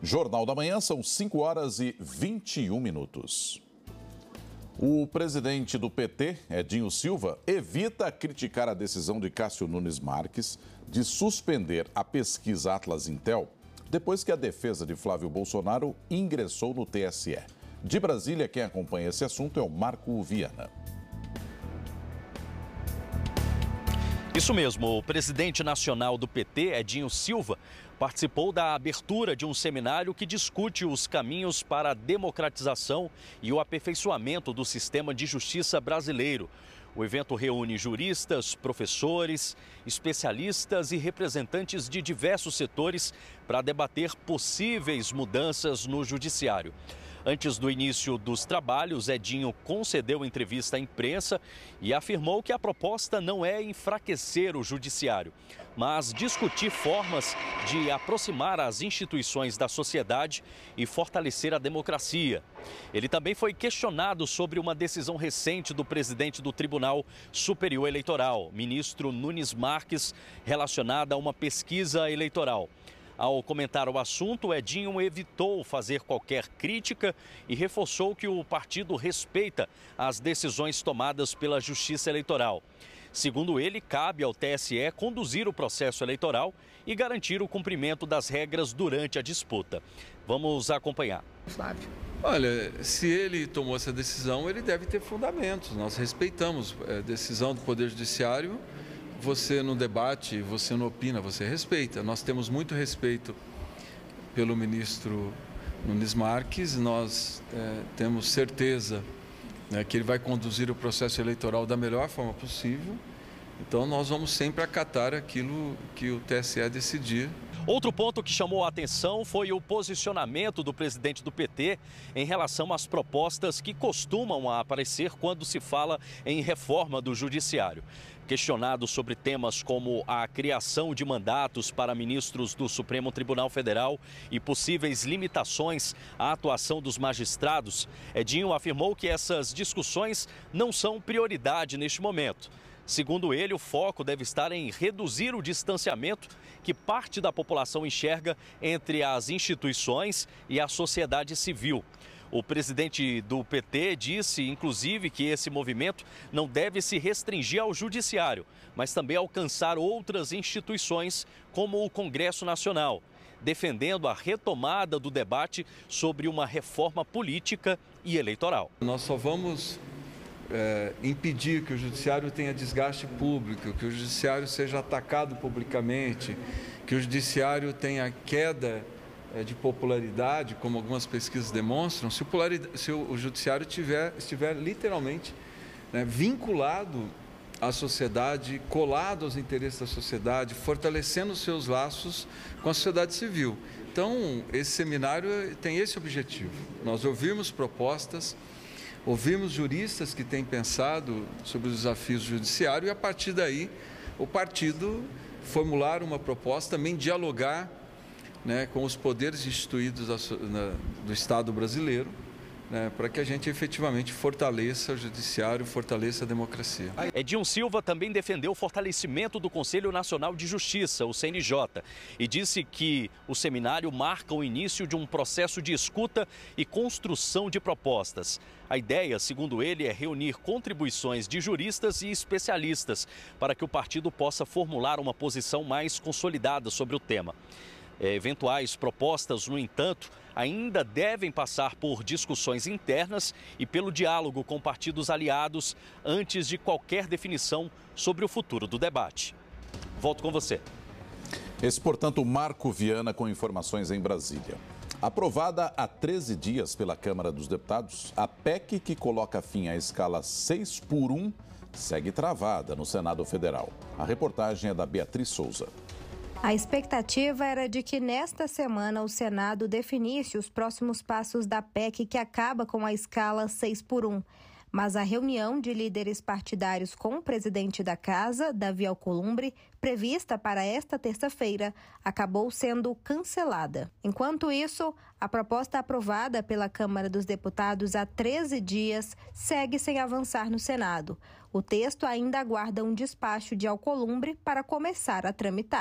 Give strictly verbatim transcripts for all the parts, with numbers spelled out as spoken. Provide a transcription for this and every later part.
Jornal da Manhã, são cinco horas e vinte e um minutos. O presidente do P T, Edinho Silva, evita criticar a decisão de Cássio Nunes Marques de suspender a pesquisa Atlas Intel depois que a defesa de Flávio Bolsonaro ingressou no T S E. De Brasília, quem acompanha esse assunto é o Marco Viana. Isso mesmo, o presidente nacional do P T, Edinho Silva, participou da abertura de um seminário que discute os caminhos para a democratização e o aperfeiçoamento do sistema de justiça brasileiro. O evento reúne juristas, professores, especialistas e representantes de diversos setores para debater possíveis mudanças no judiciário. Antes do início dos trabalhos, Edinho concedeu entrevista à imprensa e afirmou que a proposta não é enfraquecer o judiciário, mas discutir formas de aproximar as instituições da sociedade e fortalecer a democracia. Ele também foi questionado sobre uma decisão recente do presidente do Tribunal Superior Eleitoral, ministro Nunes Marques, relacionada a uma pesquisa eleitoral. Ao comentar o assunto, Edinho evitou fazer qualquer crítica e reforçou que o partido respeita as decisões tomadas pela Justiça Eleitoral. Segundo ele, cabe ao T S E conduzir o processo eleitoral e garantir o cumprimento das regras durante a disputa. Vamos acompanhar. Flávio. Olha, se ele tomou essa decisão, ele deve ter fundamentos. Nós respeitamos a decisão do Poder Judiciário. Você não debate, você não opina, você respeita. Nós temos muito respeito pelo ministro Nunes Marques, nós é, temos certeza, né, que ele vai conduzir o processo eleitoral da melhor forma possível. Então nós vamos sempre acatar aquilo que o T S E decidir. Outro ponto que chamou a atenção foi o posicionamento do presidente do P T em relação às propostas que costumam aparecer quando se fala em reforma do judiciário. Questionado sobre temas como a criação de mandatos para ministros do Supremo Tribunal Federal e possíveis limitações à atuação dos magistrados, Edinho afirmou que essas discussões não são prioridade neste momento. Segundo ele, o foco deve estar em reduzir o distanciamento que parte da população enxerga entre as instituições e a sociedade civil. O presidente do P T disse, inclusive, que esse movimento não deve se restringir ao judiciário, mas também alcançar outras instituições, como o Congresso Nacional, defendendo a retomada do debate sobre uma reforma política e eleitoral. Nós só vamos é, impedir que o judiciário tenha desgaste público, que o judiciário seja atacado publicamente, que o judiciário tenha queda de popularidade, como algumas pesquisas demonstram, se o, se o judiciário tiver, estiver literalmente, né, vinculado à sociedade, colado aos interesses da sociedade, fortalecendo os seus laços com a sociedade civil. Então, esse seminário tem esse objetivo. Nós ouvimos propostas, ouvimos juristas que têm pensado sobre os desafios do judiciário e, a partir daí, o partido formular uma proposta, também dialogar, né, com os poderes instituídos do Estado brasileiro, né, para que a gente efetivamente fortaleça o judiciário, fortaleça a democracia. Edinho Silva também defendeu o fortalecimento do Conselho Nacional de Justiça, o C N J, e disse que o seminário marca o início de um processo de escuta e construção de propostas. A ideia, segundo ele, é reunir contribuições de juristas e especialistas para que o partido possa formular uma posição mais consolidada sobre o tema. Eventuais propostas, no entanto, ainda devem passar por discussões internas e pelo diálogo com partidos aliados antes de qualquer definição sobre o futuro do debate. Volto com você. Esse, portanto, Marco Viana com informações em Brasília. Aprovada há treze dias pela Câmara dos Deputados, a P E C que coloca fim à escala seis por um segue travada no Senado Federal. A reportagem é da Beatriz Souza. A expectativa era de que nesta semana o Senado definisse os próximos passos da P E C que acaba com a escala seis por um. Mas a reunião de líderes partidários com o presidente da Casa, Davi Alcolumbre, prevista para esta terça-feira, acabou sendo cancelada. Enquanto isso, a proposta aprovada pela Câmara dos Deputados há treze dias segue sem avançar no Senado. O texto ainda aguarda um despacho de Alcolumbre para começar a tramitar.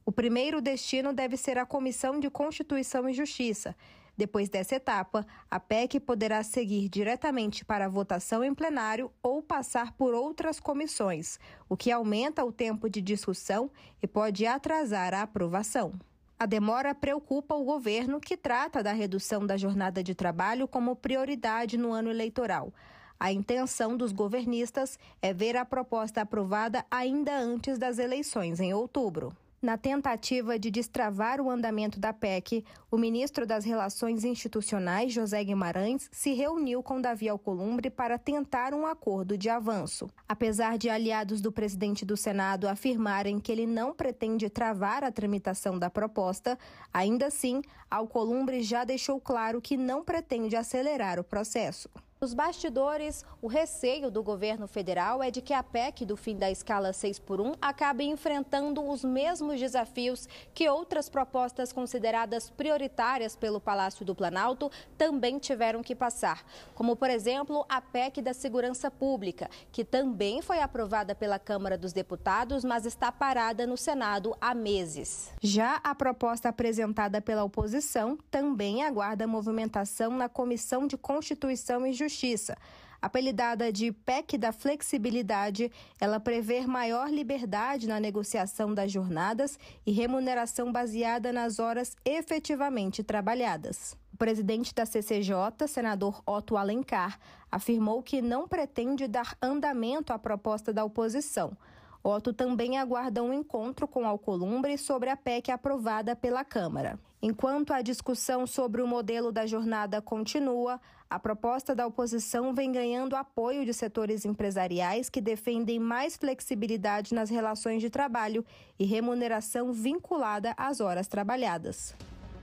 O primeiro destino deve ser a Comissão de Constituição e Justiça. Depois dessa etapa, a P E C poderá seguir diretamente para a votação em plenário ou passar por outras comissões, o que aumenta o tempo de discussão e pode atrasar a aprovação. A demora preocupa o governo, que trata da redução da jornada de trabalho como prioridade no ano eleitoral. A intenção dos governistas é ver a proposta aprovada ainda antes das eleições em outubro. Na tentativa de destravar o andamento da P E C, o ministro das Relações Institucionais, José Guimarães, se reuniu com Davi Alcolumbre para tentar um acordo de avanço. Apesar de aliados do presidente do Senado afirmarem que ele não pretende travar a tramitação da proposta, ainda assim, Alcolumbre já deixou claro que não pretende acelerar o processo. Nos bastidores, o receio do governo federal é de que a P E C do fim da escala seis por um acabe enfrentando os mesmos desafios que outras propostas consideradas prioritárias pelo Palácio do Planalto também tiveram que passar, como, por exemplo, a P E C da Segurança Pública, que também foi aprovada pela Câmara dos Deputados, mas está parada no Senado há meses. Já a proposta apresentada pela oposição também aguarda movimentação na Comissão de Constituição e Justiça. Justiça. Apelidada de P E C da Flexibilidade, ela prevê maior liberdade na negociação das jornadas e remuneração baseada nas horas efetivamente trabalhadas. O presidente da C C J, senador Otto Alencar, afirmou que não pretende dar andamento à proposta da oposição. Otto também aguarda um encontro com Alcolumbre sobre a P E C aprovada pela Câmara. Enquanto a discussão sobre o modelo da jornada continua, a proposta da oposição vem ganhando apoio de setores empresariais que defendem mais flexibilidade nas relações de trabalho e remuneração vinculada às horas trabalhadas.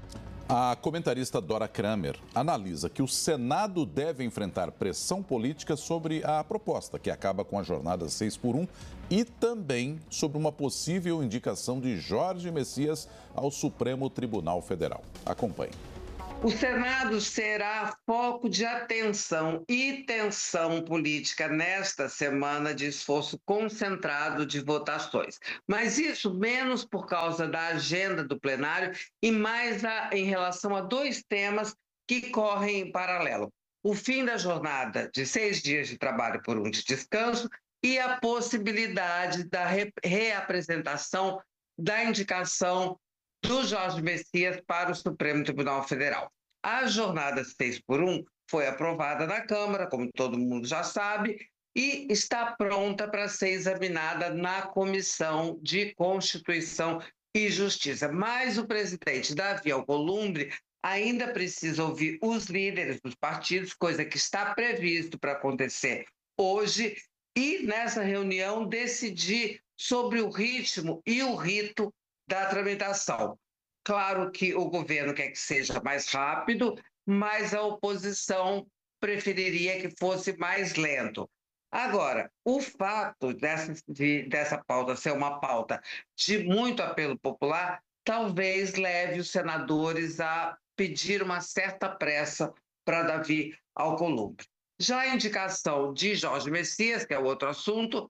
A comentarista Dora Kramer analisa que o Senado deve enfrentar pressão política sobre a proposta, que acaba com a jornada seis por um, e também sobre uma possível indicação de Jorge Messias ao Supremo Tribunal Federal. Acompanhe. O Senado será foco de atenção e tensão política nesta semana de esforço concentrado de votações. Mas isso menos por causa da agenda do plenário e mais a, em relação a dois temas que correm em paralelo. O fim da jornada de seis dias de trabalho por um de descanso e a possibilidade da re, reapresentação da indicação do Jorge Messias para o Supremo Tribunal Federal. A jornada seis por um foi aprovada na Câmara, como todo mundo já sabe, e está pronta para ser examinada na Comissão de Constituição e Justiça. Mas o presidente Davi Alcolumbre ainda precisa ouvir os líderes dos partidos, coisa que está previsto para acontecer hoje, e nessa reunião decidir sobre o ritmo e o rito da tramitação. Claro que o governo quer que seja mais rápido, mas a oposição preferiria que fosse mais lento. Agora, o fato dessa, de, dessa pauta ser uma pauta de muito apelo popular, talvez leve os senadores a pedir uma certa pressa para Davi Alcolumbre. Já a indicação de Jorge Messias, que é outro assunto,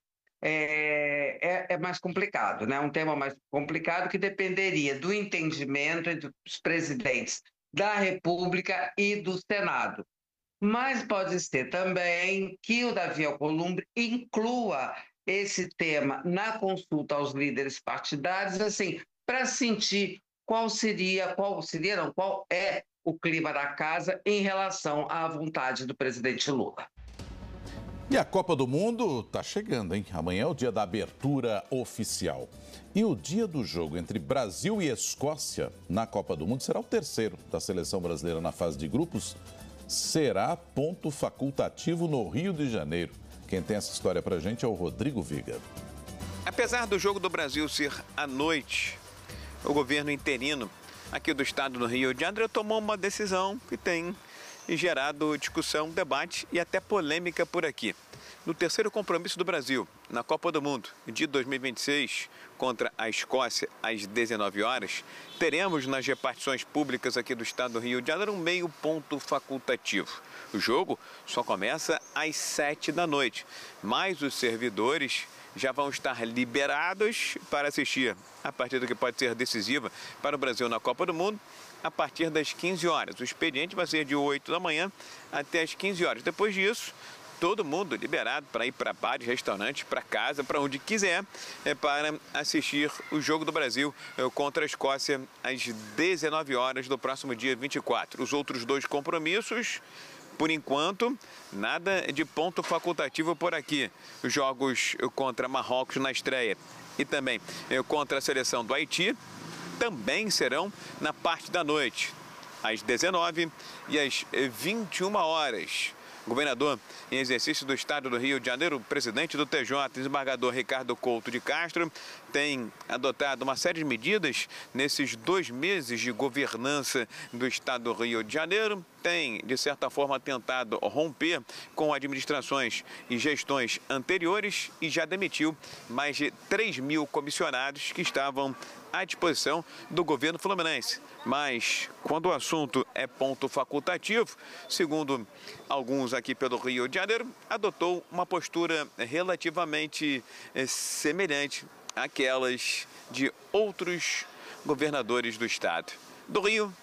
É, é, é mais complicado, né? Um tema mais complicado que dependeria do entendimento entre os presidentes da República e do Senado. Mas pode ser também que o Davi Alcolumbre inclua esse tema na consulta aos líderes partidários, assim, para sentir qual seria, qual seria, não, qual é o clima da casa em relação à vontade do presidente Lula. E a Copa do Mundo está chegando, hein? Amanhã é o dia da abertura oficial. E o dia do jogo entre Brasil e Escócia na Copa do Mundo será o terceiro da seleção brasileira na fase de grupos. Será ponto facultativo no Rio de Janeiro. Quem tem essa história pra gente é o Rodrigo Viga. Apesar do jogo do Brasil ser à noite, o governo interino aqui do estado do Rio de Janeiro tomou uma decisão que tem gerado discussão, debate e até polêmica por aqui. No terceiro compromisso do Brasil na Copa do Mundo de dois mil e vinte e seis contra a Escócia às dezenove horas, teremos nas repartições públicas aqui do estado do Rio de Janeiro um meio ponto facultativo. O jogo só começa às sete da noite, mas os servidores já vão estar liberados para assistir a partida que pode ser decisiva para o Brasil na Copa do Mundo a partir das quinze horas. O expediente vai ser de oito da manhã até as quinze horas. Depois disso, todo mundo liberado para ir para bares, restaurantes, para casa, para onde quiser, é, para assistir o jogo do Brasil é, contra a Escócia às dezenove horas do próximo dia vinte e quatro. Os outros dois compromissos, por enquanto, nada de ponto facultativo por aqui. Os jogos contra Marrocos na estreia e também é, contra a seleção do Haiti também serão na parte da noite, às dezenove e às vinte e uma horas. O governador em exercício do estado do Rio de Janeiro, o presidente do T J, desembargador Ricardo Couto de Castro, tem adotado uma série de medidas nesses dois meses de governança do estado do Rio de Janeiro. Tem, de certa forma, tentado romper com administrações e gestões anteriores e já demitiu mais de três mil comissionados que estavam à disposição do governo fluminense. Mas, quando o assunto é ponto facultativo, segundo alguns aqui pelo Rio de Janeiro, adotou uma postura relativamente eh, semelhante àquelas de outros governadores do estado. Do Rio,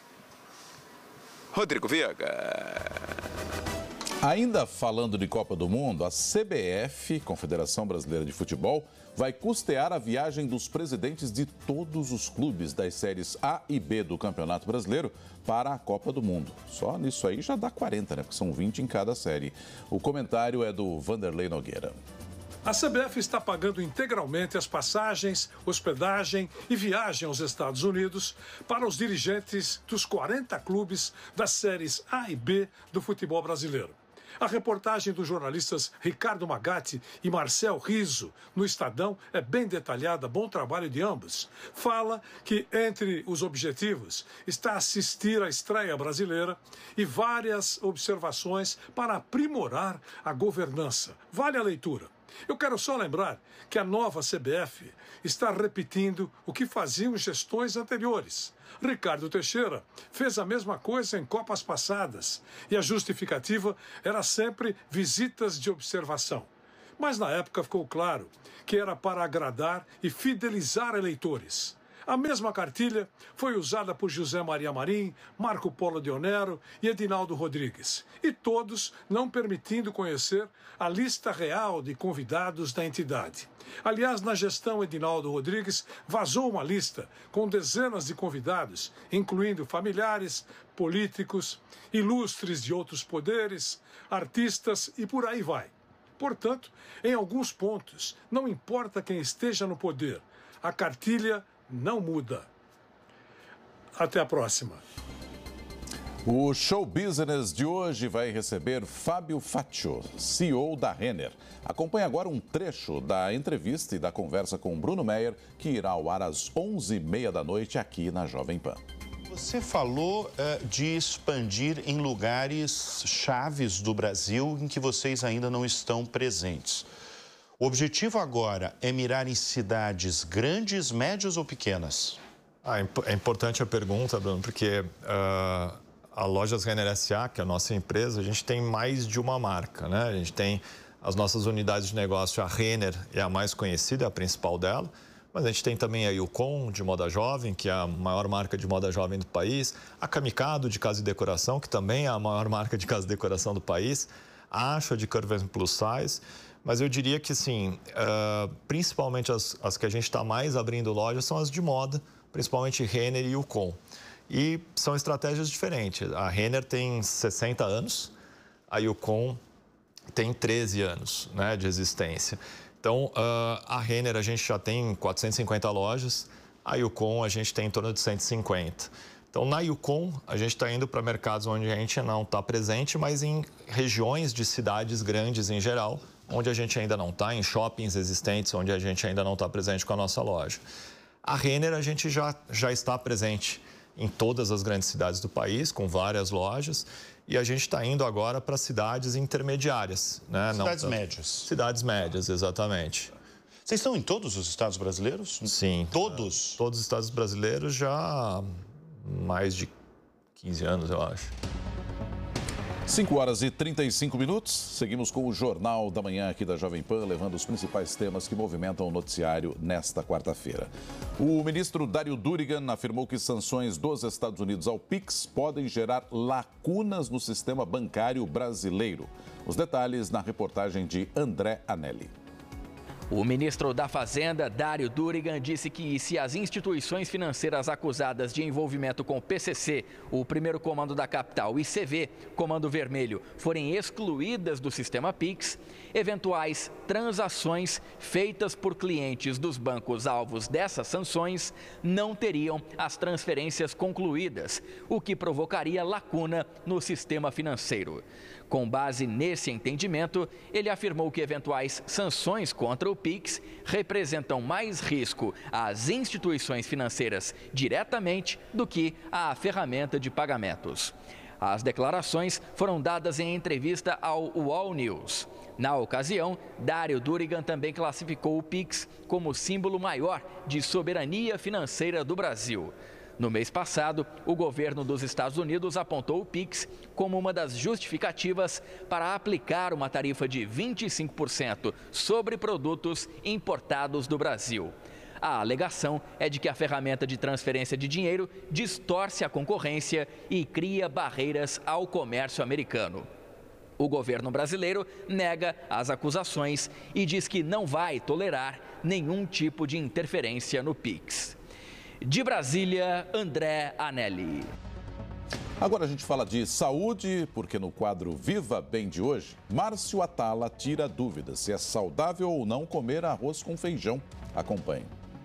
Rodrigo Viega. Ainda falando de Copa do Mundo, a C B F, Confederação Brasileira de Futebol, vai custear a viagem dos presidentes de todos os clubes das séries A e B do Campeonato Brasileiro para a Copa do Mundo. Só nisso aí já dá quarenta, né? Porque são vinte em cada série. O comentário é do Vanderlei Nogueira. A C B F está pagando integralmente as passagens, hospedagem e viagem aos Estados Unidos para os dirigentes dos quarenta clubes das séries A e B do futebol brasileiro. A reportagem dos jornalistas Ricardo Magatti e Marcel Riso no Estadão é bem detalhada, bom trabalho de ambos. Fala que entre os objetivos está assistir à estreia brasileira e várias observações para aprimorar a governança. Vale a leitura. Eu quero só lembrar que a nova C B F está repetindo o que faziam gestões anteriores. Ricardo Teixeira fez a mesma coisa em Copas passadas e a justificativa era sempre visitas de observação. Mas na época ficou claro que era para agradar e fidelizar eleitores. A mesma cartilha foi usada por José Maria Marim, Marco Polo de Onero e Edinaldo Rodrigues, e todos não permitindo conhecer a lista real de convidados da entidade. Aliás, na gestão Edinaldo Rodrigues, vazou uma lista com dezenas de convidados, incluindo familiares, políticos, ilustres de outros poderes, artistas e por aí vai. Portanto, em alguns pontos, não importa quem esteja no poder, a cartilha não muda. Até a próxima. O Show Business de hoje vai receber Fábio Faccio, C E O da Renner. Acompanhe agora um trecho da entrevista e da conversa com Bruno Meyer, que irá ao ar às onze e meia da noite aqui na Jovem Pan. Você falou uh, de expandir em lugares chaves do Brasil em que vocês ainda não estão presentes. O objetivo agora é mirar em cidades grandes, médias ou pequenas? Ah, é importante a pergunta, Bruno, porque uh, a Lojas Renner S A, que é a nossa empresa, a gente tem mais de uma marca, né? A gente tem as nossas unidades de negócio, a Renner é a mais conhecida, é a principal dela, mas a gente tem também a Yukon, de moda jovem, que é a maior marca de moda jovem do país, a Kamikado, de casa e decoração, que também é a maior marca de casa e decoração do país, a Asha, de Curves Plus Size. Mas eu diria que, sim, uh, principalmente as, as que a gente está mais abrindo lojas são as de moda, principalmente Renner e Yukon. E são estratégias diferentes. A Renner tem sessenta anos, a Yukon tem treze anos, né, de existência. Então, uh, a Renner a gente já tem quatrocentas e cinquenta lojas, a Yukon a gente tem em torno de cento e cinquenta. Então, na Yukon, a gente está indo para mercados onde a gente não está presente, mas em regiões de cidades grandes em geral, onde a gente ainda não está, em shoppings existentes, onde a gente ainda não está presente com a nossa loja. A Renner, a gente já, já está presente em todas as grandes cidades do país, com várias lojas, e a gente está indo agora para cidades intermediárias. Né? Cidades não, médias. Cidades médias, exatamente. Vocês estão em todos os estados brasileiros? Sim. Todos? Todos os estados brasileiros já há mais de quinze anos, eu acho. cinco horas e trinta e cinco minutos. Seguimos com o Jornal da Manhã aqui da Jovem Pan, levando os principais temas que movimentam o noticiário nesta quarta-feira. O ministro Dário Durigan afirmou que sanções dos Estados Unidos ao Pix podem gerar lacunas no sistema bancário brasileiro. Os detalhes na reportagem de André Anelli. O ministro da Fazenda, Dário Durigan, disse que se as instituições financeiras acusadas de envolvimento com o P C C, o Primeiro Comando da Capital, e C V, Comando Vermelho, forem excluídas do sistema Pix, eventuais transações feitas por clientes dos bancos alvos dessas sanções não teriam as transferências concluídas, o que provocaria lacuna no sistema financeiro. Com base nesse entendimento, ele afirmou que eventuais sanções contra o Pix representam mais risco às instituições financeiras diretamente do que à ferramenta de pagamentos. As declarações foram dadas em entrevista ao U O L News. Na ocasião, Dário Durigan também classificou o Pix como símbolo maior de soberania financeira do Brasil. No mês passado, o governo dos Estados Unidos apontou o Pix como uma das justificativas para aplicar uma tarifa de vinte e cinco por cento sobre produtos importados do Brasil. A alegação é de que a ferramenta de transferência de dinheiro distorce a concorrência e cria barreiras ao comércio americano. O governo brasileiro nega as acusações e diz que não vai tolerar nenhum tipo de interferência no Pix. De Brasília, André Anelli. Agora a gente fala de saúde, porque no quadro Viva Bem de hoje, Márcio Atala tira dúvidas se é saudável ou não comer arroz com feijão. Acompanhe.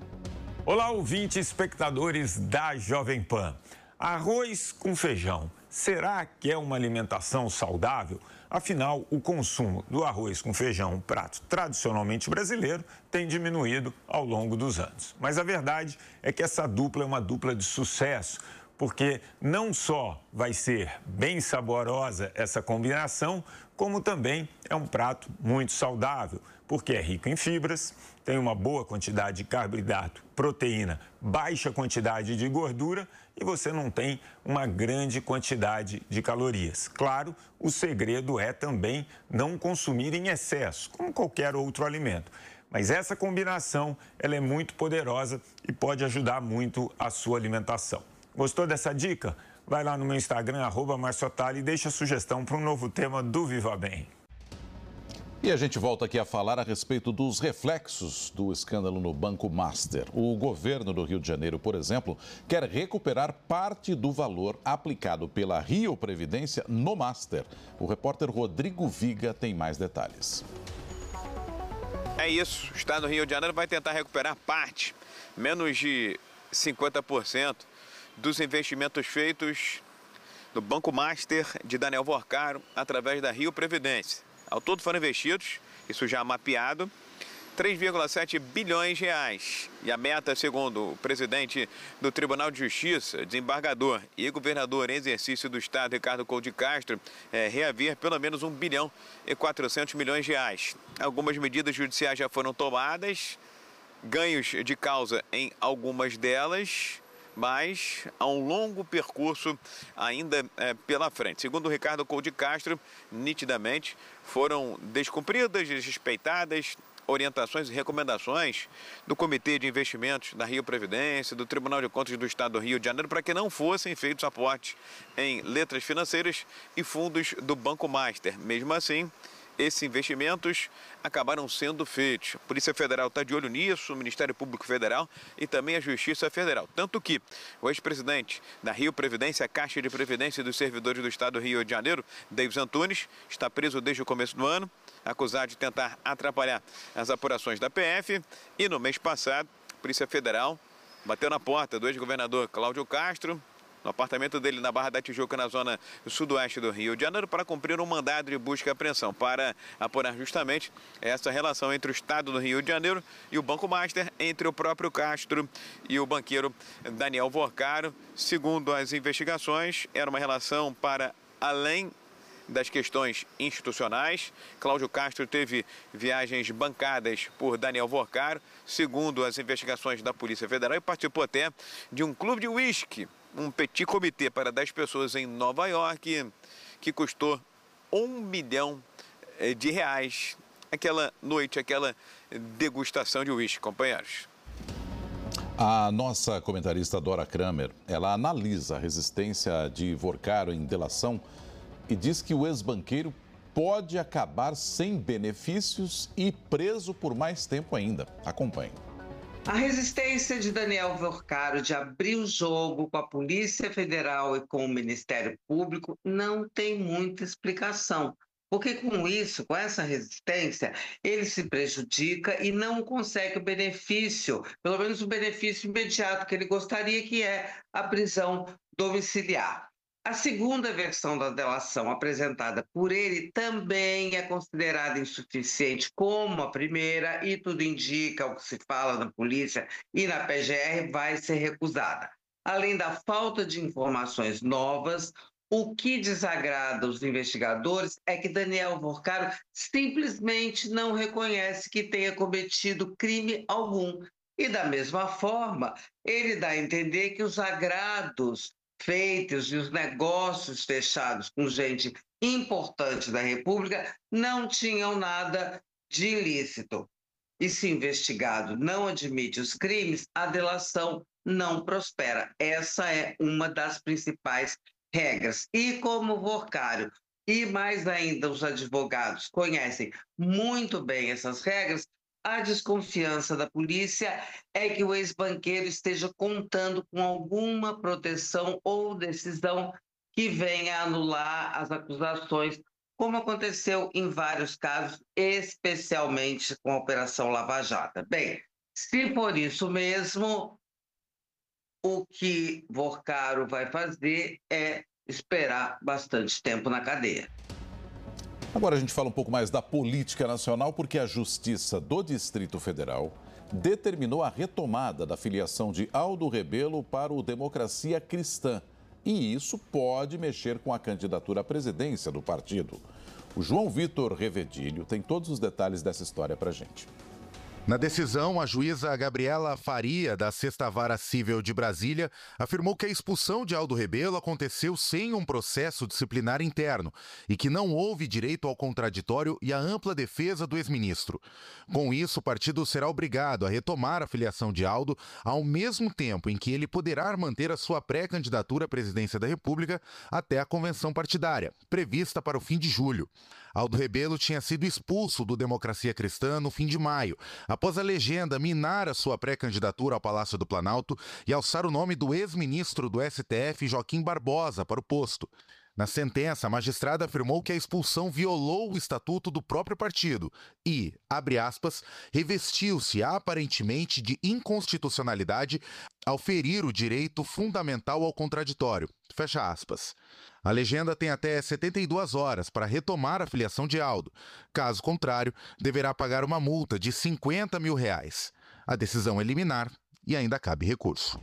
Olá, ouvintes, espectadores da Jovem Pan. Arroz com feijão, será que é uma alimentação saudável? Afinal, o consumo do arroz com feijão, um prato tradicionalmente brasileiro, tem diminuído ao longo dos anos. Mas a verdade é que essa dupla é uma dupla de sucesso, porque não só vai ser bem saborosa essa combinação, como também é um prato muito saudável, porque é rico em fibras, tem uma boa quantidade de carboidrato, proteína, baixa quantidade de gordura e você não tem uma grande quantidade de calorias. Claro, o segredo é também não consumir em excesso, como qualquer outro alimento. Mas essa combinação, ela é muito poderosa e pode ajudar muito a sua alimentação. Gostou dessa dica? Vai lá no meu Instagram, arroba Márcio Atala, e deixa a sugestão para um novo tema do Viva Bem. E a gente volta aqui a falar a respeito dos reflexos do escândalo no Banco Master. O governo do Rio de Janeiro, por exemplo, quer recuperar parte do valor aplicado pela Rio Previdência no Master. O repórter Rodrigo Viga tem mais detalhes. É isso, o Estado do Rio de Janeiro vai tentar recuperar parte, menos de cinquenta por cento, dos investimentos feitos no Banco Master de Daniel Vorcaro através da Rio Previdência. Ao todo foram investidos, isso já mapeado, três vírgula sete bilhões de reais. E a meta, segundo o presidente do Tribunal de Justiça, desembargador e governador em exercício do Estado, Ricardo Couto de Castro, é reaver pelo menos um bilhão e quatrocentos milhões de reais. Algumas medidas judiciais já foram tomadas, ganhos de causa em algumas delas, mas há um longo percurso ainda é, pela frente. Segundo o Ricardo Couto de Castro, nitidamente foram descumpridas, desrespeitadas orientações e recomendações do Comitê de Investimentos da Rio Previdência, do Tribunal de Contas do Estado do Rio de Janeiro, para que não fossem feitos aportes em letras financeiras e fundos do Banco Master. Mesmo assim, esses investimentos acabaram sendo feitos. A Polícia Federal está de olho nisso, o Ministério Público Federal e também a Justiça Federal. Tanto que o ex-presidente da Rio Previdência, a Caixa de Previdência dos Servidores do Estado do Rio de Janeiro, Davis Antunes, está preso desde o começo do ano, acusado de tentar atrapalhar as apurações da P F. E no mês passado, a Polícia Federal bateu na porta do ex-governador Cláudio Castro, no apartamento dele na Barra da Tijuca, na zona sudoeste do Rio de Janeiro, para cumprir um mandado de busca e apreensão, para apurar justamente essa relação entre o Estado do Rio de Janeiro e o Banco Master, entre o próprio Castro e o banqueiro Daniel Vorcaro. Segundo as investigações, era uma relação para além das questões institucionais. Cláudio Castro teve viagens bancadas por Daniel Vorcaro, segundo as investigações da Polícia Federal, e participou até de um clube de uísque, um petit comitê para dez pessoas em Nova York, que custou um milhão de reais. Aquela noite, aquela degustação de uísque, companheiros. A nossa comentarista Dora Kramer, ela analisa a resistência de Vorcaro em delação e diz que o ex-banqueiro pode acabar sem benefícios e preso por mais tempo ainda. Acompanhe. A resistência de Daniel Vorcaro de abrir o jogo com a Polícia Federal e com o Ministério Público não tem muita explicação. Porque com isso, com essa resistência, ele se prejudica e não consegue o benefício, pelo menos o benefício imediato que ele gostaria, que é a prisão domiciliar. A segunda versão da delação apresentada por ele também é considerada insuficiente como a primeira e tudo indica, o que se fala na polícia e na P G R, vai ser recusada. Além da falta de informações novas, o que desagrada os investigadores é que Daniel Vorcaro simplesmente não reconhece que tenha cometido crime algum. E, da mesma forma, ele dá a entender que os agrados feitos e os negócios fechados com gente importante da República não tinham nada de ilícito. E se investigado não admite os crimes, a delação não prospera. Essa é uma das principais regras. E como o Vorcaro e mais ainda os advogados conhecem muito bem essas regras, a desconfiança da polícia é que o ex-banqueiro esteja contando com alguma proteção ou decisão que venha anular as acusações, como aconteceu em vários casos, especialmente com a Operação Lava Jato. Bem, se por isso mesmo, o que Vorcaro vai fazer é esperar bastante tempo na cadeia. Agora a gente fala um pouco mais da política nacional, porque a Justiça do Distrito Federal determinou a retomada da filiação de Aldo Rebelo para o Democracia Cristã. E isso pode mexer com a candidatura à presidência do partido. O João Vitor Revedilho tem todos os detalhes dessa história para a gente. Na decisão, a juíza Gabriela Faria, da Sexta Vara Cível de Brasília, afirmou que a expulsão de Aldo Rebelo aconteceu sem um processo disciplinar interno e que não houve direito ao contraditório e à ampla defesa do ex-ministro. Com isso, o partido será obrigado a retomar a filiação de Aldo ao mesmo tempo em que ele poderá manter a sua pré-candidatura à presidência da República até a convenção partidária, prevista para o fim de julho. Aldo Rebelo tinha sido expulso do Democracia Cristã no fim de maio, após a legenda minar a sua pré-candidatura ao Palácio do Planalto e alçar o nome do ex-ministro do S T F, Joaquim Barbosa, para o posto. Na sentença, a magistrada afirmou que a expulsão violou o estatuto do próprio partido e, abre aspas, revestiu-se aparentemente de inconstitucionalidade ao ferir o direito fundamental ao contraditório, fecha aspas. A legenda tem até setenta e duas horas para retomar a filiação de Aldo. Caso contrário, deverá pagar uma multa de cinquenta mil reais. A decisão é liminar e ainda cabe recurso.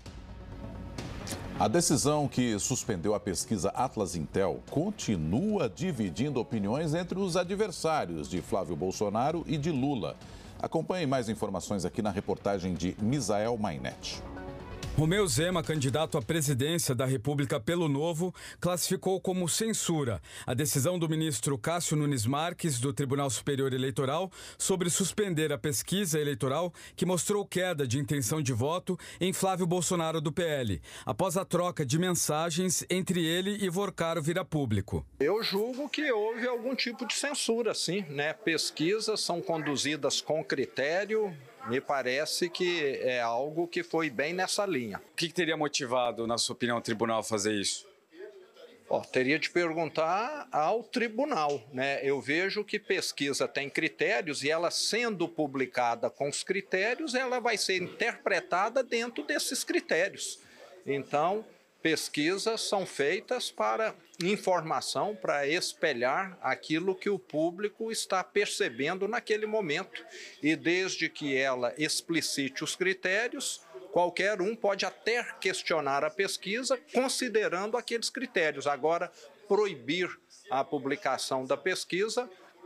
A decisão que suspendeu a pesquisa Atlas Intel continua dividindo opiniões entre os adversários de Flávio Bolsonaro e de Lula. Acompanhe mais informações aqui na reportagem de Misael Mainetti. Romeu Zema, candidato à presidência da República pelo Novo, classificou como censura a decisão do ministro Cássio Nunes Marques, do Tribunal Superior Eleitoral, sobre suspender a pesquisa eleitoral que mostrou queda de intenção de voto em Flávio Bolsonaro do P L, após a troca de mensagens entre ele e Vorcaro vir a público. Eu julgo que houve algum tipo de censura, sim, né? Pesquisas são conduzidas com critério. Me parece que é algo que foi bem nessa linha. O que teria motivado, na sua opinião, o tribunal a fazer isso? Oh, teria de perguntar ao tribunal, né? Eu vejo que pesquisa tem critérios e ela sendo publicada com os critérios, ela vai ser interpretada dentro desses critérios. Então, pesquisas são feitas para informação, para espelhar aquilo que o público está percebendo naquele momento. E desde que ela explicite os critérios, qualquer um pode até questionar a pesquisa considerando aqueles critérios. Agora, proibir a publicação da pesquisa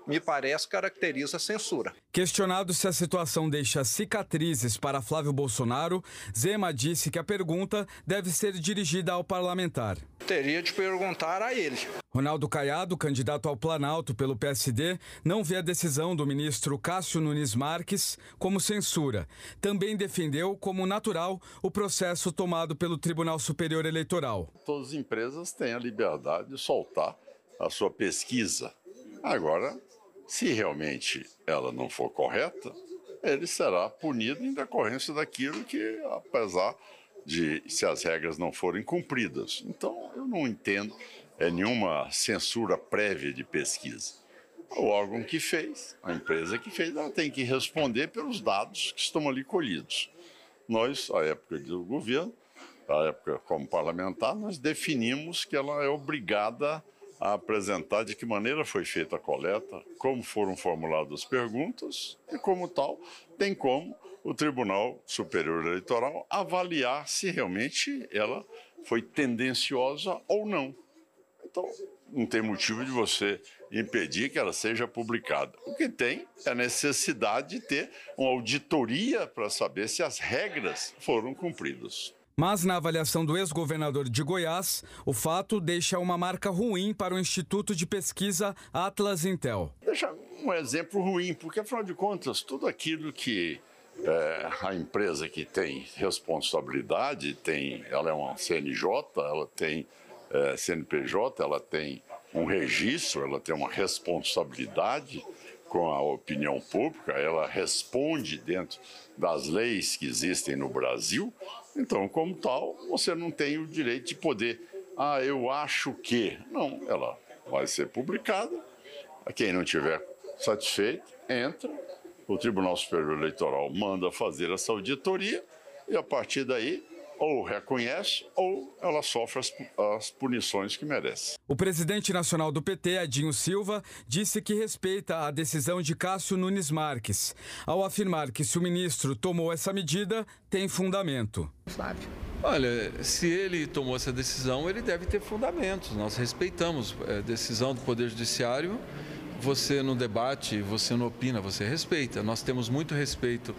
me parece, caracteriza censura. Questionado se a situação deixa cicatrizes para Flávio Bolsonaro, Zema disse que a pergunta deve ser dirigida ao parlamentar. Teria de perguntar a ele. Ronaldo Caiado, candidato ao Planalto pelo P S D, não vê a decisão do ministro Cássio Nunes Marques como censura. Também defendeu como natural o processo tomado pelo Tribunal Superior Eleitoral. Todas as empresas têm a liberdade de soltar a sua pesquisa. Agora, se realmente ela não for correta, ele será punido em decorrência daquilo que, apesar de se as regras não forem cumpridas. Então, eu não entendo é, nenhuma censura prévia de pesquisa. O órgão que fez, a empresa que fez, ela tem que responder pelos dados que estão ali colhidos. Nós, à época do governo, à época como parlamentar, nós definimos que ela é obrigada a apresentar de que maneira foi feita a coleta, como foram formuladas as perguntas e, como tal, tem como o Tribunal Superior Eleitoral avaliar se realmente ela foi tendenciosa ou não. Então, não tem motivo de você impedir que ela seja publicada. O que tem é a necessidade de ter uma auditoria para saber se as regras foram cumpridas. Mas, na avaliação do ex-governador de Goiás, o fato deixa uma marca ruim para o Instituto de Pesquisa Atlas Intel. Deixa um exemplo ruim, porque, afinal de contas, tudo aquilo que é, a empresa que tem responsabilidade, tem, ela é uma C N J, ela tem é, C N P J, ela tem um registro, ela tem uma responsabilidade com a opinião pública, ela responde dentro das leis que existem no Brasil. Então, como tal, você não tem o direito de poder, ah, eu acho que... Não, ela vai ser publicada, quem não estiver satisfeito, entra, o Tribunal Superior Eleitoral manda fazer essa auditoria e, a partir daí, ou reconhece ou ela sofre as, as punições que merece. O presidente nacional do P T, Edinho Silva, disse que respeita a decisão de Cássio Nunes Marques, ao afirmar que se o ministro tomou essa medida, tem fundamento. Flávio. Olha, se ele tomou essa decisão, ele deve ter fundamentos. Nós respeitamos a decisão do Poder Judiciário. Você não debate, você não opina, você respeita. Nós temos muito respeito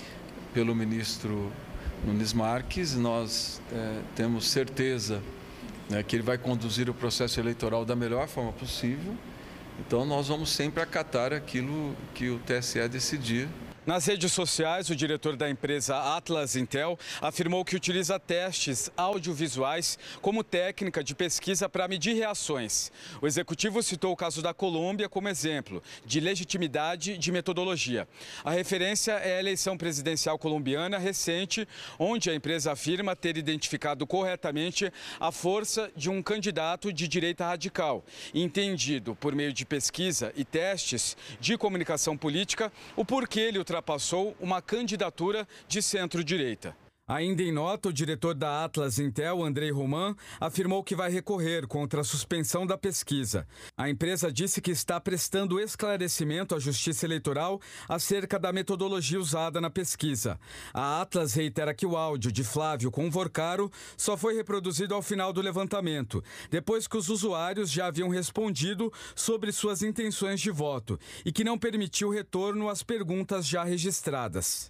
pelo ministro Nunes Marques, nós é, temos certeza, né, que ele vai conduzir o processo eleitoral da melhor forma possível. Então, nós vamos sempre acatar aquilo que o T S E decidir. Nas redes sociais, o diretor da empresa Atlas Intel afirmou que utiliza testes audiovisuais como técnica de pesquisa para medir reações. O executivo citou o caso da Colômbia como exemplo de legitimidade de metodologia. A referência é a eleição presidencial colombiana recente, onde a empresa afirma ter identificado corretamente a força de um candidato de direita radical, entendido por meio de pesquisa e testes de comunicação política o porquê ele ultrapassou uma candidatura de centro-direita. Ainda em nota, o diretor da Atlas Intel, Andrei Roman, afirmou que vai recorrer contra a suspensão da pesquisa. A empresa disse que está prestando esclarecimento à Justiça Eleitoral acerca da metodologia usada na pesquisa. A Atlas reitera que o áudio de Flávio Convorcaro só foi reproduzido ao final do levantamento, depois que os usuários já haviam respondido sobre suas intenções de voto e que não permitiu retorno às perguntas já registradas.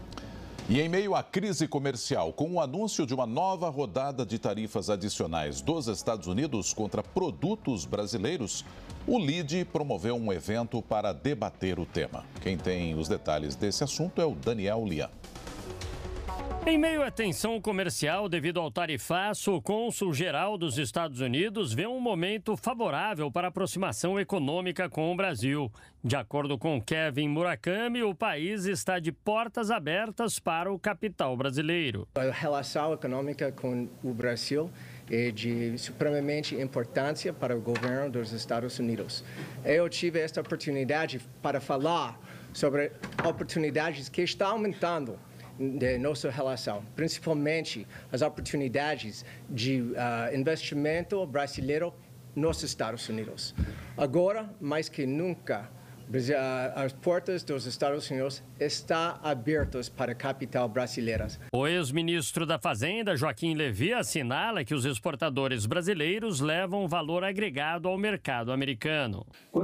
E em meio à crise comercial, com o anúncio de uma nova rodada de tarifas adicionais dos Estados Unidos contra produtos brasileiros, o L I D promoveu um evento para debater o tema. Quem tem os detalhes desse assunto é o Daniel Lian. Em meio à tensão comercial devido ao tarifaço, o cônsul-geral dos Estados Unidos vê um momento favorável para a aproximação econômica com o Brasil. De acordo com Kevin Murakami, o país está de portas abertas para o capital brasileiro. A relação econômica com o Brasil é de supremamente importância para o governo dos Estados Unidos. Eu tive esta oportunidade para falar sobre oportunidades que estão aumentando de nossa relação, principalmente as oportunidades de uh, investimento brasileiro nos Estados Unidos. Agora, mais que nunca, as portas dos Estados Unidos estão abertas para capital brasileiras. O ex-ministro da Fazenda, Joaquim Levy, assinala que os exportadores brasileiros levam valor agregado ao mercado americano. Quando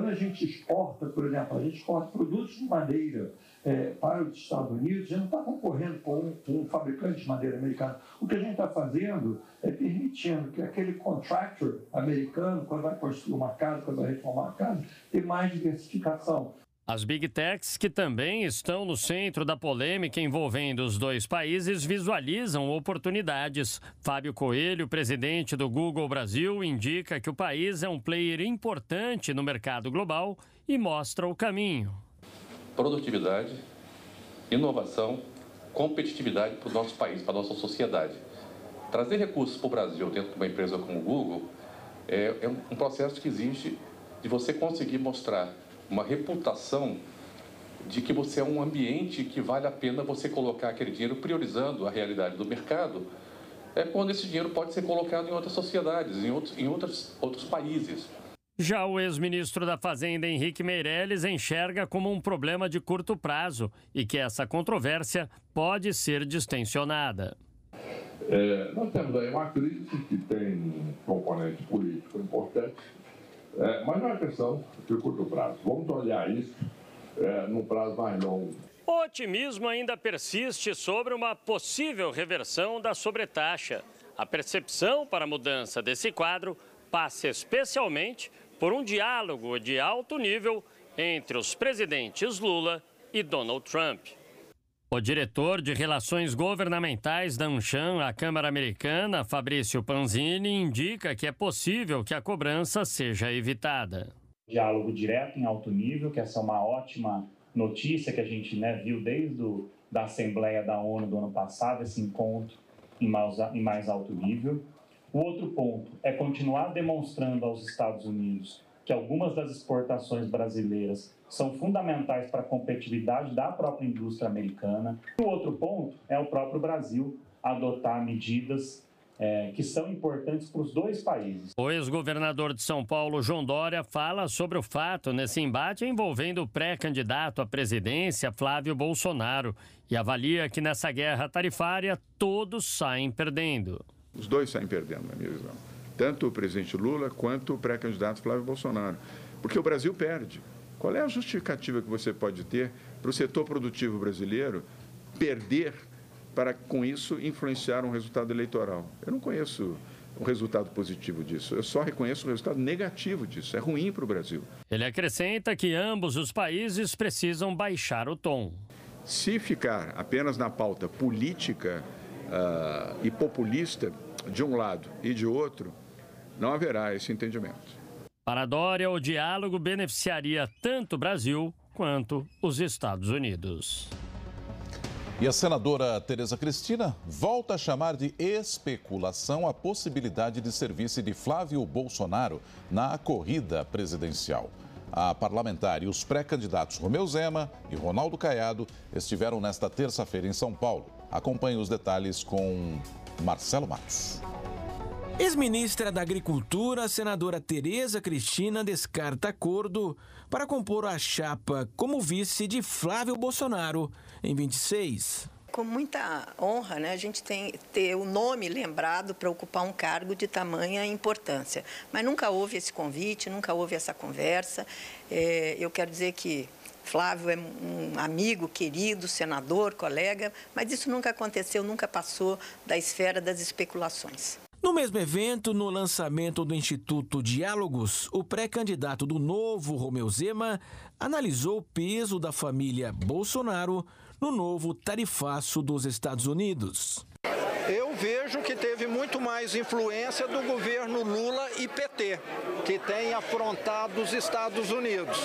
Quando a gente exporta, por exemplo, a gente exporta produtos de madeira é, para os Estados Unidos, a gente não está concorrendo com um, com um fabricante de madeira americano. O que a gente está fazendo é permitindo que aquele contractor americano, quando vai construir uma casa, quando vai reformar uma casa, tenha mais diversificação. As Big Techs, que também estão no centro da polêmica envolvendo os dois países, visualizam oportunidades. Fábio Coelho, presidente do Google Brasil, indica que o país é um player importante no mercado global e mostra o caminho. Produtividade, inovação, competitividade para o nosso país, para a nossa sociedade. Trazer recursos para o Brasil dentro de uma empresa como o Google é, é um processo que exige de você conseguir mostrar uma reputação de que você é um ambiente que vale a pena você colocar aquele dinheiro priorizando a realidade do mercado, é quando esse dinheiro pode ser colocado em outras sociedades, em outros, em outros, outros países. Já o ex-ministro da Fazenda, Henrique Meirelles, enxerga como um problema de curto prazo e que essa controvérsia pode ser distensionada. É, nós temos aí uma crise que tem um componente político importante, é, mas não é questão de curto prazo. Vamos olhar isso é, num prazo mais longo. O otimismo ainda persiste sobre uma possível reversão da sobretaxa. A percepção para a mudança desse quadro passa especialmente por um diálogo de alto nível entre os presidentes Lula e Donald Trump. O diretor de Relações Governamentais da AmCham, a Câmara Americana, Fabrício Panzini, indica que é possível que a cobrança seja evitada. Diálogo direto em alto nível, que essa é uma ótima notícia que a gente né, viu desde o, da Assembleia da ONU do ano passado, esse encontro em mais, em mais alto nível. O outro ponto é continuar demonstrando aos Estados Unidos que algumas das exportações brasileiras são fundamentais para a competitividade da própria indústria americana. O outro ponto é o próprio Brasil adotar medidas é, que são importantes para os dois países. O ex-governador de São Paulo, João Dória, fala sobre o fato nesse embate envolvendo o pré-candidato à presidência, Flávio Bolsonaro, e avalia que nessa guerra tarifária todos saem perdendo. Os dois saem perdendo, na minha visão. Tanto o presidente Lula quanto o pré-candidato Flávio Bolsonaro. Porque o Brasil perde. Qual é a justificativa que você pode ter para o setor produtivo brasileiro perder para, com isso, influenciar um resultado eleitoral? Eu não conheço o resultado positivo disso. Eu só reconheço o resultado negativo disso. É ruim para o Brasil. Ele acrescenta que ambos os países precisam baixar o tom. Se ficar apenas na pauta política uh, e populista de um lado e de outro, não haverá esse entendimento. Para Dória, o diálogo beneficiaria tanto o Brasil quanto os Estados Unidos. E a senadora Tereza Cristina volta a chamar de especulação a possibilidade de ser-vice de Flávio Bolsonaro na corrida presidencial. A parlamentar e os pré-candidatos Romeu Zema e Ronaldo Caiado estiveram nesta terça-feira em São Paulo. Acompanhe os detalhes com Marcelo Matos. Ex-ministra da Agricultura, a senadora Tereza Cristina descarta acordo para compor a chapa como vice de Flávio Bolsonaro em vinte e seis. Com muita honra, né, a gente tem ter o nome lembrado para ocupar um cargo de tamanha importância. Mas nunca houve esse convite, nunca houve essa conversa. É, eu quero dizer que Flávio é um amigo, querido, senador, colega, mas isso nunca aconteceu, nunca passou da esfera das especulações. No mesmo evento, no lançamento do Instituto Diálogos, o pré-candidato do Novo, Romeu Zema, analisou o peso da família Bolsonaro no novo tarifaço dos Estados Unidos. Eu vejo que teve muito mais influência do governo Lula e P T, que tem afrontado os Estados Unidos.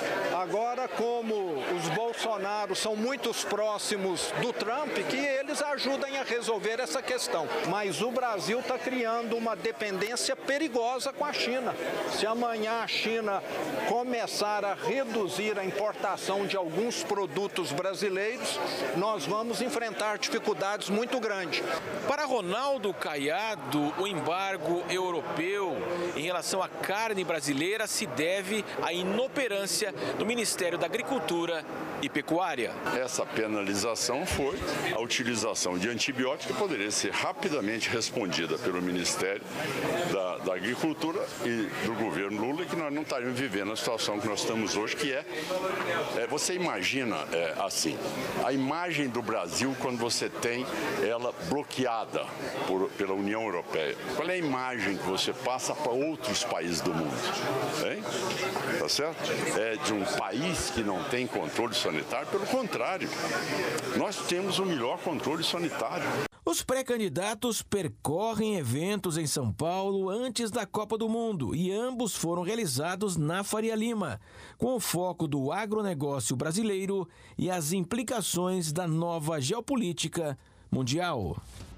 Agora, como os Bolsonaro são muito próximos do Trump, que eles ajudem a resolver essa questão. Mas o Brasil está criando uma dependência perigosa com a China. Se amanhã a China começar a reduzir a importação de alguns produtos brasileiros, nós vamos enfrentar dificuldades muito grandes. Para Ronaldo Caiado, o embargo europeu em relação à carne brasileira se deve à inoperância do Ministério da Agricultura e pecuária. Essa penalização foi a utilização de antibiótico que poderia ser rapidamente respondida pelo Ministério da, da Agricultura e do governo Lula, e que nós não estaríamos vivendo a situação que nós estamos hoje, que é, é você imagina é, assim, a imagem do Brasil quando você tem ela bloqueada por, pela União Europeia. Qual é a imagem que você passa para outros países do mundo? Hein? Tá certo? É de um país que não tem controle sanitário? Pelo contrário, nós temos o melhor controle sanitário. Os pré-candidatos percorrem eventos em São Paulo antes da Copa do Mundo e ambos foram realizados na Faria Lima, com o foco do agronegócio brasileiro e as implicações da nova geopolítica mundial.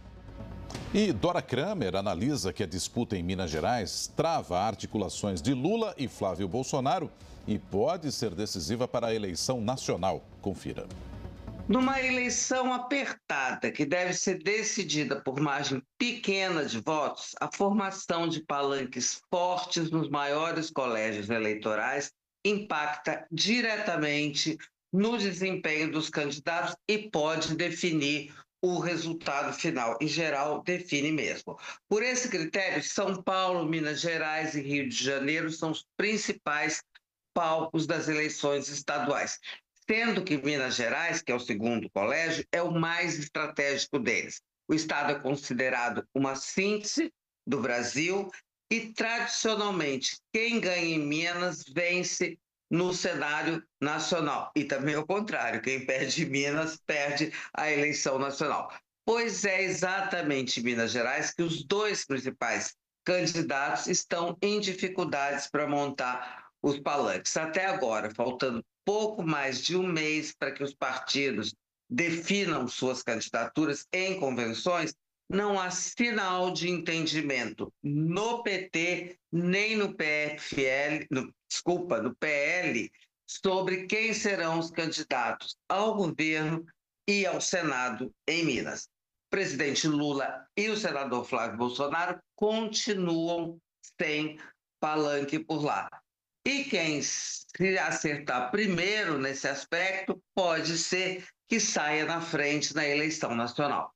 E Dora Kramer analisa que a disputa em Minas Gerais trava articulações de Lula e Flávio Bolsonaro e pode ser decisiva para a eleição nacional. Confira. Numa eleição apertada, que deve ser decidida por margem pequena de votos, a formação de palanques fortes nos maiores colégios eleitorais impacta diretamente no desempenho dos candidatos e pode definir o resultado final. Em geral, define mesmo. Por esse critério, São Paulo, Minas Gerais e Rio de Janeiro são os principais palcos das eleições estaduais, sendo que Minas Gerais, que é o segundo colégio, é o mais estratégico deles. O estado é considerado uma síntese do Brasil e, tradicionalmente, quem ganha em Minas vence no cenário nacional. E também o contrário, quem perde em Minas perde a eleição nacional. Pois é exatamente em Minas Gerais que os dois principais candidatos estão em dificuldades para montar os palanques. Até agora, faltando pouco mais de um mês para que os partidos definam suas candidaturas em convenções, não há sinal de entendimento no P T nem no P F L, no, desculpa, no P L, sobre quem serão os candidatos ao governo e ao Senado em Minas. O presidente Lula e o senador Flávio Bolsonaro continuam sem palanque por lá. E quem se acertar primeiro nesse aspecto pode ser que saia na frente na eleição nacional.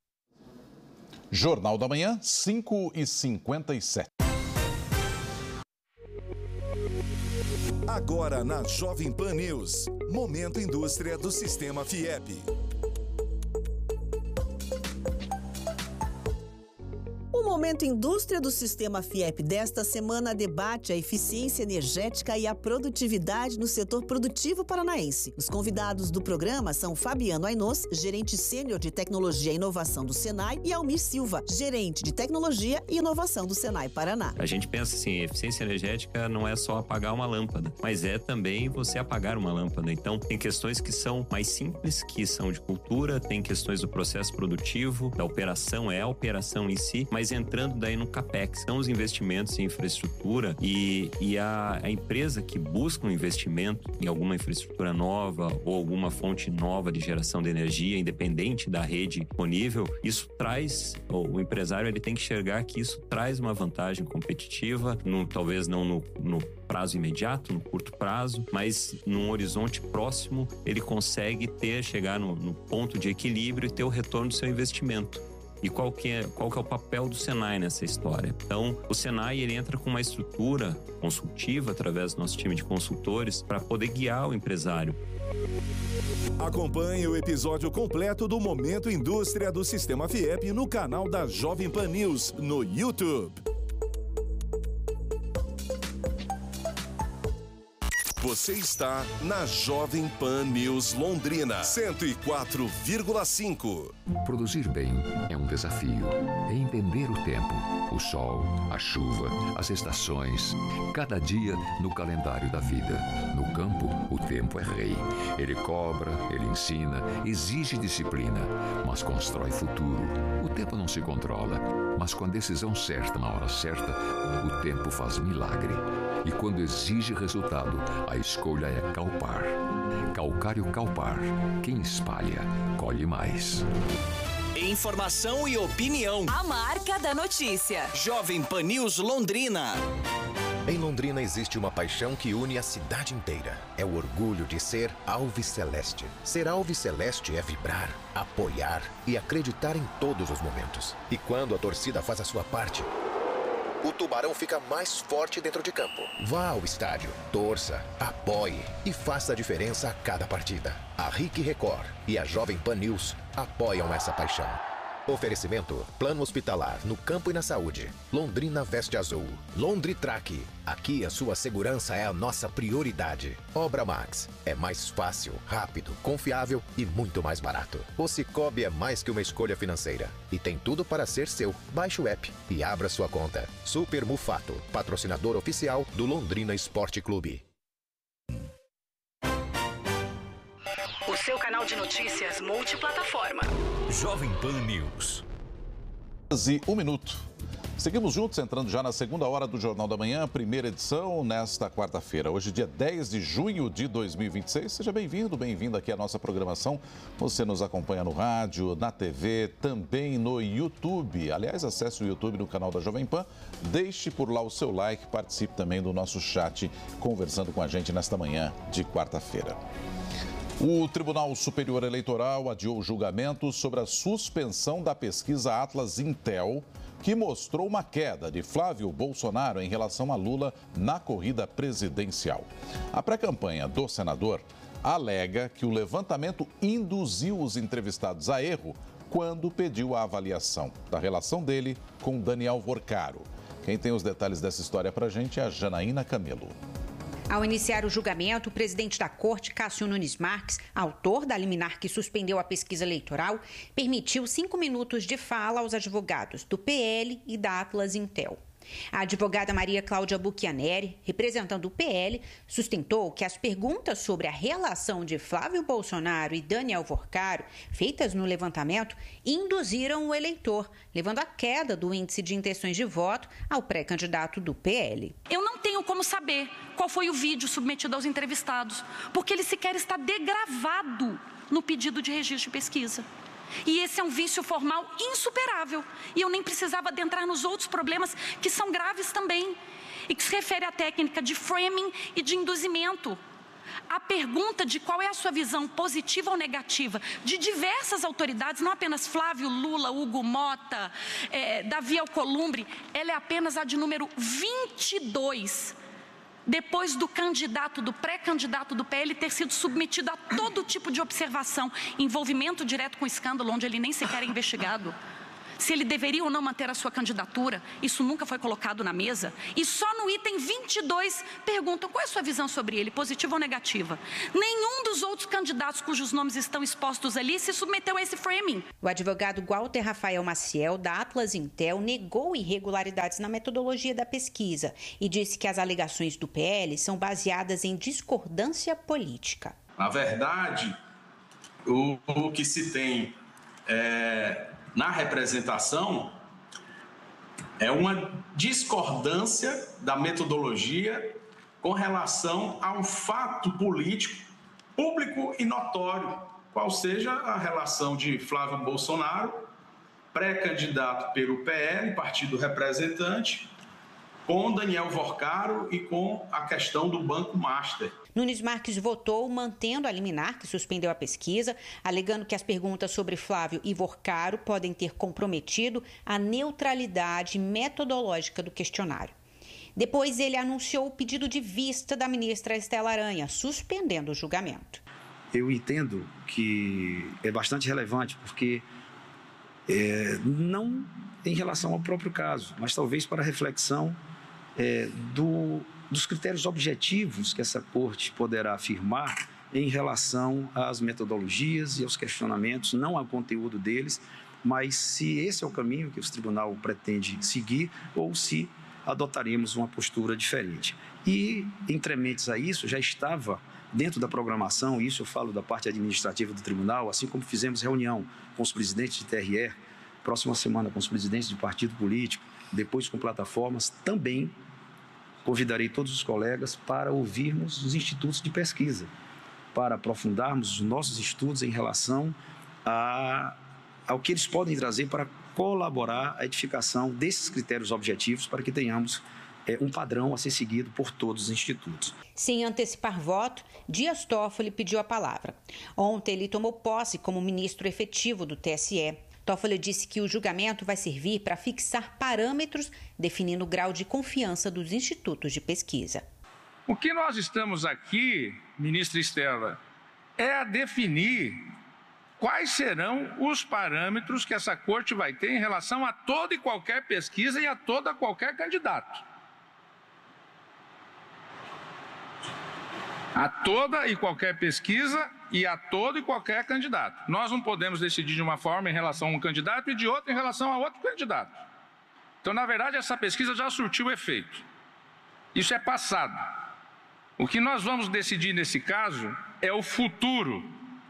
Jornal da Manhã, cinco e cinquenta e sete. Agora na Jovem Pan News, Momento Indústria do Sistema Fiep. O Momento Indústria do Sistema Fiep desta semana debate a eficiência energética e a produtividade no setor produtivo paranaense. Os convidados do programa são Fabiano Ainós, gerente sênior de Tecnologia e Inovação do Senai, e Almir Silva, gerente de Tecnologia e Inovação do Senai Paraná. A gente pensa assim, eficiência energética não é só apagar uma lâmpada, mas é também você apagar uma lâmpada. Então, tem questões que são mais simples, que são de cultura, tem questões do processo produtivo, da operação, é a operação em si, mas entrando daí no CAPEX, são os investimentos em infraestrutura e, e a, a empresa que busca um investimento em alguma infraestrutura nova ou alguma fonte nova de geração de energia, independente da rede disponível, isso traz, o empresário ele tem que enxergar que isso traz uma vantagem competitiva, no, talvez não no, no prazo imediato, no curto prazo, mas num horizonte próximo ele consegue ter, chegar no, no ponto de equilíbrio e ter o retorno do seu investimento. E qual que, é, qual que é o papel do Senai nessa história? Então, o Senai ele entra com uma estrutura consultiva através do nosso time de consultores para poder guiar o empresário. Acompanhe o episódio completo do Momento Indústria do Sistema Fiep no canal da Jovem Pan News no YouTube. Você está na Jovem Pan News Londrina, cento e quatro vírgula cinco. Produzir bem é um desafio. É entender o tempo, o sol, a chuva, as estações, cada dia no calendário da vida. No campo, o tempo é rei. Ele cobra, ele ensina, exige disciplina, mas constrói futuro. O tempo não se controla, mas com a decisão certa na hora certa, o tempo faz milagre. E quando exige resultado, a escolha é Calpar. Calcário Calpar. Quem espalha, colhe mais. Informação e opinião. A marca da notícia. Jovem Pan News Londrina. Em Londrina existe uma paixão que une a cidade inteira. É o orgulho de ser Alviceleste. Ser Alviceleste é vibrar, apoiar e acreditar em todos os momentos. E quando a torcida faz a sua parte, o Tubarão fica mais forte dentro de campo. Vá ao estádio, torça, apoie e faça a diferença a cada partida. A Rick Record e a Jovem Pan News apoiam essa paixão. Oferecimento: Plano Hospitalar no campo e na saúde. Londrina Veste Azul. Londritrack. Aqui a sua segurança é a nossa prioridade. Obra Max. É mais fácil, rápido, confiável e muito mais barato. O Cicobi é mais que uma escolha financeira. E tem tudo para ser seu. Baixe o app e abra sua conta. Super Mufato. Patrocinador oficial do Londrina Esporte Clube. O seu canal de notícias multiplataforma. Jovem Pan News. E um minuto. Seguimos juntos, entrando já na segunda hora do Jornal da Manhã, primeira edição, nesta quarta-feira. Hoje, dia dez de junho de dois mil e vinte e seis. Seja bem-vindo, bem-vindo aqui à nossa programação. Você nos acompanha no rádio, na T V, também no YouTube. Aliás, acesse o YouTube no canal da Jovem Pan. Deixe por lá o seu like, participe também do nosso chat, conversando com a gente nesta manhã de quarta-feira. O Tribunal Superior Eleitoral adiou o julgamento sobre a suspensão da pesquisa Atlas Intel, que mostrou uma queda de Flávio Bolsonaro em relação a Lula na corrida presidencial. A pré-campanha do senador alega que o levantamento induziu os entrevistados a erro quando pediu a avaliação da relação dele com Daniel Vorcaro. Quem tem os detalhes dessa história para a gente é a Janaína Camelo. Ao iniciar o julgamento, o presidente da Corte, Cássio Nunes Marques, autor da liminar que suspendeu a pesquisa eleitoral, permitiu cinco minutos de fala aos advogados do P L e da Atlas Intel. A advogada Maria Cláudia Buchianeri, representando o P L, sustentou que as perguntas sobre a relação de Flávio Bolsonaro e Daniel Vorcaro, feitas no levantamento, induziram o eleitor, levando à queda do índice de intenções de voto ao pré-candidato do P L. Eu não tenho como saber qual foi o vídeo submetido aos entrevistados, porque ele sequer está degravado no pedido de registro de pesquisa. E esse é um vício formal insuperável. E eu nem precisava adentrar nos outros problemas que são graves também. E que se refere à técnica de framing e de induzimento. A pergunta de qual é a sua visão positiva ou negativa de diversas autoridades, não apenas Flávio, Lula, Hugo Mota, é, Davi Alcolumbre, ela é apenas a de número vinte e dois. Depois do candidato, do pré-candidato do P L ter sido submetido a todo tipo de observação, envolvimento direto com escândalo, onde ele nem sequer é investigado. Se ele deveria ou não manter a sua candidatura, isso nunca foi colocado na mesa. E só no item vinte e dois perguntam qual é a sua visão sobre ele, positiva ou negativa. Nenhum dos outros candidatos cujos nomes estão expostos ali se submeteu a esse framing. O advogado Walter Rafael Maciel, da Atlas Intel, negou irregularidades na metodologia da pesquisa e disse que as alegações do P L são baseadas em discordância política. Na verdade, o, o que se tem é... na representação, é uma discordância da metodologia com relação a um fato político público e notório, qual seja a relação de Flávio Bolsonaro, pré-candidato pelo P L, partido representante, com Daniel Vorcaro e com a questão do Banco Master. Nunes Marques votou mantendo a liminar que suspendeu a pesquisa, alegando que as perguntas sobre Flávio e Vorcaro podem ter comprometido a neutralidade metodológica do questionário. Depois ele anunciou o pedido de vista da ministra Estela Aranha, suspendendo o julgamento. Eu entendo que é bastante relevante, porque é, não em relação ao próprio caso, mas talvez para a reflexão é, do... dos critérios objetivos que essa corte poderá afirmar em relação às metodologias e aos questionamentos, não ao conteúdo deles, mas se esse é o caminho que o tribunal pretende seguir ou se adotaremos uma postura diferente. E, entrementes a isso, já estava dentro da programação, isso eu falo da parte administrativa do tribunal, assim como fizemos reunião com os presidentes de T R E, próxima semana com os presidentes de partido político, depois com plataformas, também convidarei todos os colegas para ouvirmos os institutos de pesquisa, para aprofundarmos os nossos estudos em relação a, ao que eles podem trazer para colaborar à edificação desses critérios objetivos para que tenhamos é um padrão a ser seguido por todos os institutos. Sem antecipar voto, Dias Toffoli pediu a palavra. Ontem ele tomou posse como ministro efetivo do T S E. Toffoli disse que o julgamento vai servir para fixar parâmetros definindo o grau de confiança dos institutos de pesquisa. O que nós estamos aqui, ministra Estela, é a definir quais serão os parâmetros que essa corte vai ter em relação a toda e qualquer pesquisa e a toda qualquer candidato. A toda e qualquer pesquisa e a todo e qualquer candidato. Nós não podemos decidir de uma forma em relação a um candidato e de outra em relação a outro candidato. Então, na verdade, essa pesquisa já surtiu efeito. Isso é passado. O que nós vamos decidir nesse caso é o futuro.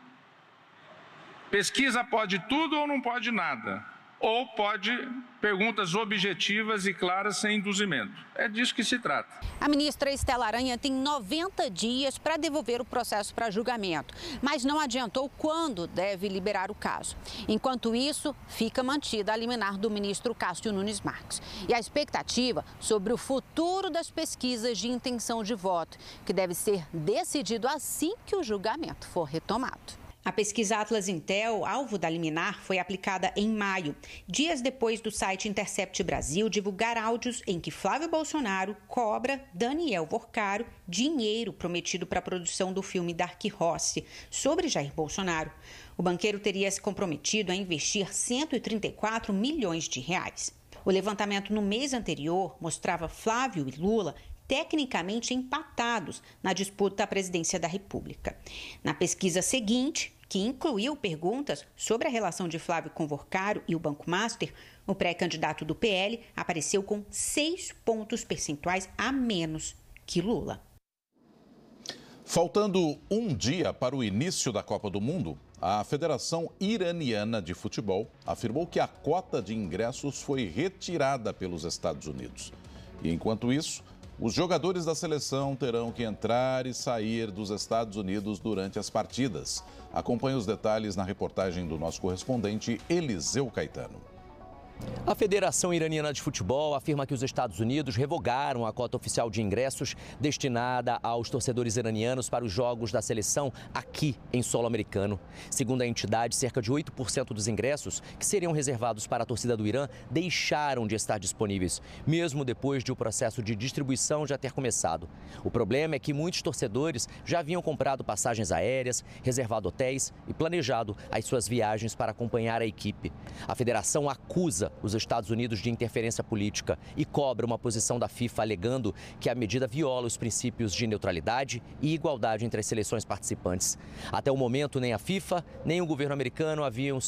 Pesquisa pode tudo ou não pode nada. Ou pode perguntas objetivas e claras sem induzimento. É disso que se trata. A ministra Estela Aranha tem noventa dias para devolver o processo para julgamento, mas não adiantou quando deve liberar o caso. Enquanto isso, fica mantida a liminar do ministro Cássio Nunes Marques. E a expectativa sobre o futuro das pesquisas de intenção de voto, que deve ser decidido assim que o julgamento for retomado. A pesquisa Atlas Intel, alvo da liminar, foi aplicada em maio, dias depois do site Intercept Brasil divulgar áudios em que Flávio Bolsonaro cobra Daniel Vorcaro dinheiro prometido para a produção do filme Dark Horse sobre Jair Bolsonaro. O banqueiro teria se comprometido a investir cento e trinta e quatro milhões de reais. O levantamento no mês anterior mostrava Flávio e Lula tecnicamente empatados na disputa à presidência da República. Na pesquisa seguinte, que incluiu perguntas sobre a relação de Flávio com Vorcaro e o Banco Master, o pré-candidato do P L apareceu com seis pontos percentuais a menos que Lula. Faltando um dia para o início da Copa do Mundo, a Federação Iraniana de Futebol afirmou que a cota de ingressos foi retirada pelos Estados Unidos. E enquanto isso, os jogadores da seleção terão que entrar e sair dos Estados Unidos durante as partidas. Acompanhe os detalhes na reportagem do nosso correspondente Eliseu Caetano. A Federação Iraniana de Futebol afirma que os Estados Unidos revogaram a cota oficial de ingressos destinada aos torcedores iranianos para os jogos da seleção aqui em solo americano. Segundo a entidade, cerca de oito por cento dos ingressos que seriam reservados para a torcida do Irã deixaram de estar disponíveis, mesmo depois de o processo de distribuição já ter começado. O problema é que muitos torcedores já haviam comprado passagens aéreas, reservado hotéis e planejado as suas viagens para acompanhar a equipe. A federação acusa os Estados Unidos de interferência política e cobra uma posição da FIFA alegando que a medida viola os princípios de neutralidade e igualdade entre as seleções participantes. Até o momento, nem a FIFA, nem o governo americano haviam